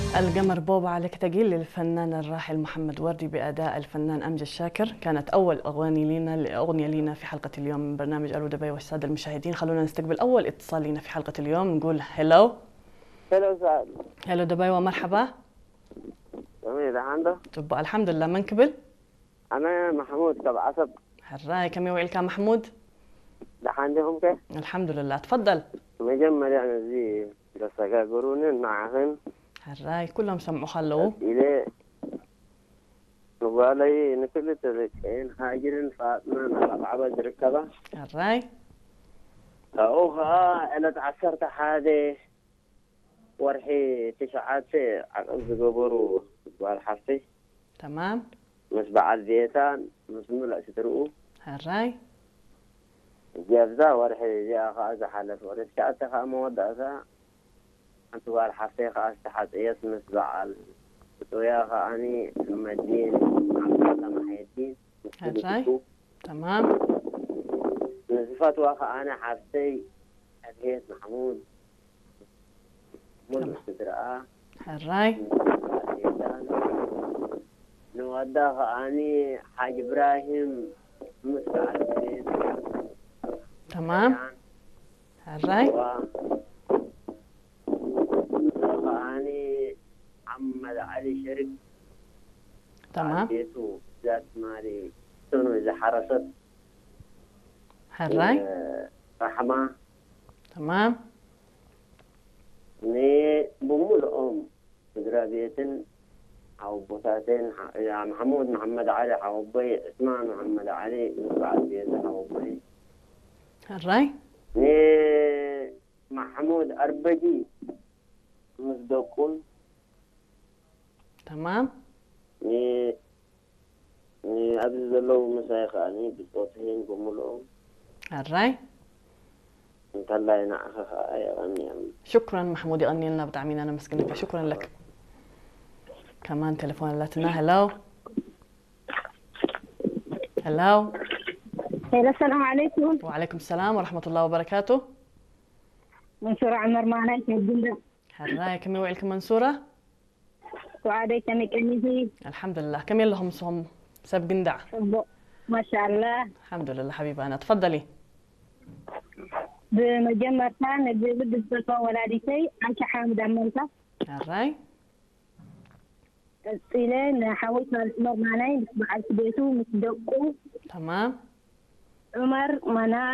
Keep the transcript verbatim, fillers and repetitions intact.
القمر بوبا عليك تقيل للفنان الراحل محمد وردي بأداء الفنان أمجد شاكر. كانت أول أغاني لينا أغنية لينا في حلقة اليوم من برنامج ألو دبي والسادة المشاهدين. خلونا نستقبل أول اتصال لينا في حلقة اليوم. نقول هلو هلو سعد. هلو دبي ومرحبا. جميل عنده. تبقى الحمد لله. من قبل؟ أنا محمود كب عصب. هراي كم يوعيلك محمود؟ لحندهم كيف؟ الحمد لله. تفضل. مجمل يعني زي دسقة قرون معهن. هراي كلهم سمعوا خلو. إلى نقولي نكل تذكين هاجرين فاطمة نلعب عبد ركبة. هراي أوها أنا تعثرت حادي ورحي تشعات في عقب قبرو والحفتي. تمام. مش بعد بيتان مش ملا سترؤو. هراي جافزا ورحي جاء خاز حلف ورشكات خا مودعها أنت والحفتي خاز تحت إيس مسبع ويا خاني المدين على محي الدين. هراي تمام. نزفت واخا أنا حفتي أبيت محمود مل استدراء. هراي نودا خاني حاج إبراهيم مستعد. تمام. هراي خاني محمد علي شريف. تمام. بيتو ذات مالي شنو إذا حرست. هراي رحمة. تمام. ني بمول أم إدرابيتن أو بوتاتين يا محمود محمد علي حوبي اسمان محمد علي بعد بيته حوبي. هراي ني محمود أربجي مصدقون. تمام. ني ني أبز الله مسايخاني بصوتين بمول أم. هراي انت الله ينعخها يا غني. شكرا محمود يغني لنا بدعمين انا مسكنك. شكرا لك. كمان تليفون لاتنا. هلو هلو هلا السلام عليكم. وعليكم السلام ورحمة الله وبركاته. منصورة عمر معنا في الجندة. هراي كم يوعيلكم منصورة؟ وعليك انك اني الحمد لله. كم يلهم صهم سب قندع؟ ما شاء الله. الحمد لله حبيبة أنا. تفضلي. بمجمع ثاني ببدأ السلطان ولا دي شيء عنك حامد عملتها. هراي إلين حاولت الأمر معنا بس بعد بيته مصدقه. تمام. عمر منال